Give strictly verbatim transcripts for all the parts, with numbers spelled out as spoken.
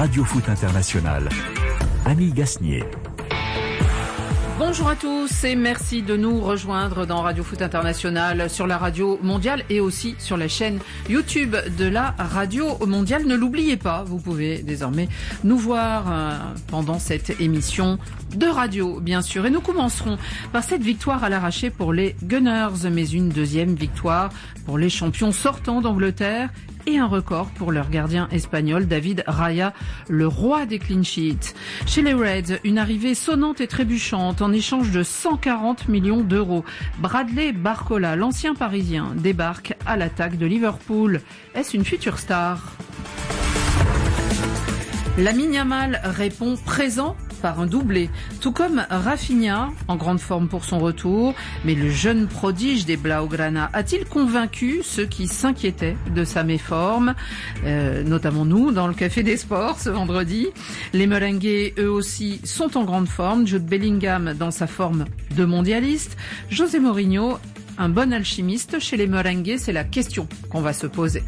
Radio Foot International. Annie Gasnier. Bonjour à tous et merci de nous rejoindre dans Radio Foot International sur la radio mondiale et aussi sur la chaîne YouTube de la radio mondiale. Ne l'oubliez pas, vous pouvez désormais nous voir euh, pendant cette émission de radio, bien sûr. Et nous commencerons par cette victoire à l'arraché pour les Gunners, mais une deuxième victoire pour les champions sortants d'Angleterre et un record pour leur gardien espagnol David Raya, le roi des clean sheets. Chez les Reds, une arrivée sonnante et trébuchante en échange de cent quarante millions d'euros. Bradley Barcola, l'ancien parisien, débarque à l'attaque de Liverpool. Est-ce une future star ? Lamine Yamal répond présent par un doublé, tout comme Rafinha, en grande forme pour son retour. Mais le jeune prodige des Blaugrana a-t-il convaincu ceux qui s'inquiétaient de sa méforme, euh, notamment nous, dans le Café des Sports ce vendredi. Les Merengues, eux aussi, sont en grande forme. Jude Bellingham dans sa forme de mondialiste. José Mourinho, un bon alchimiste chez les Merengues, c'est la question qu'on va se poser.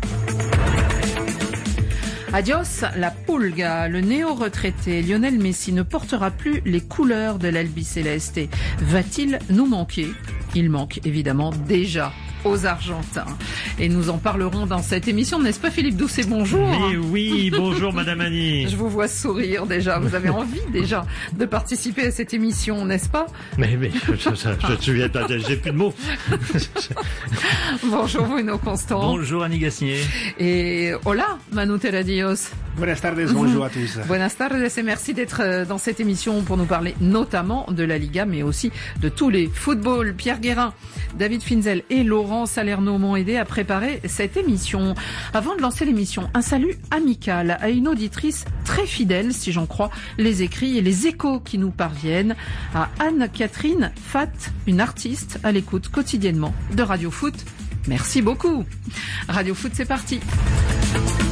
Adios la Pulga, le néo-retraité Lionel Messi ne portera plus les couleurs de l'Albiceleste. Va-t-il nous manquer ? Il manque évidemment déjà aux Argentins. Et nous en parlerons dans cette émission, n'est-ce pas Philippe Doucet ? Bonjour. Mais oui, bonjour Madame Annie. Je vous vois sourire déjà, vous avez envie déjà de participer à cette émission, n'est-ce pas ? Mais, mais je, je, je, je viens de, j'ai plus de mots. Bonjour Bruno Constant. Bonjour Annie Gasnier. Et hola Manu Teradios. Buenas tardes, bonjour à tous. Buenas tardes et merci d'être dans cette émission pour nous parler notamment de la Liga, mais aussi de tous les footballs. Pierre Guérin, David Finzel et Laurent Salerno m'ont aidé à préparer cette émission. Avant de lancer l'émission, un salut amical à une auditrice très fidèle, si j'en crois les écrits et les échos qui nous parviennent, à Anne-Catherine Fat, une artiste à l'écoute quotidiennement de Radio Foot. Merci beaucoup. Radio Foot, c'est parti.